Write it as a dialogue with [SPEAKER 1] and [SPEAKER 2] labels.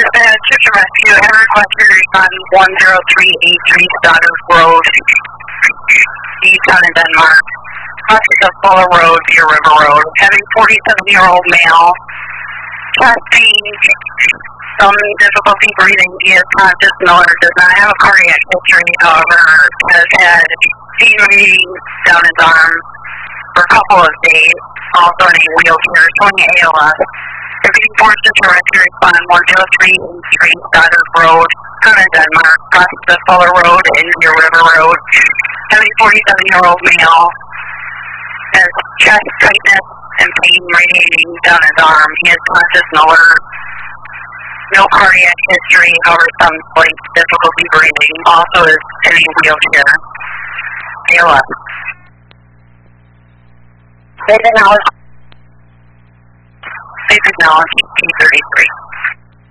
[SPEAKER 1] Search and Rescue. I requested a respond 10383 Stoddard Road, Easton in Denmark. Crossing of Fuller Road, Deer River Road. Having 47-year-old male. Chest pain, some difficulty breathing. He is conscious. Miller does not have a cardiac history, however, has had pain readings down his arm for a couple of days. Also in a wheelchair, showing ALS. If you forced to rescue, respond 10383 Stoddard Road, Easton, Denmark. Crossing the Fuller Road and Deer River Road. Having 47-year-old male. Has chest tightness and pain radiating down his arm. He is conscious and alert. No cardiac history, however, some slight difficulty breathing. Also is in a wheelchair. ALS. Safe acknowledged. Safe acknowledged. P30.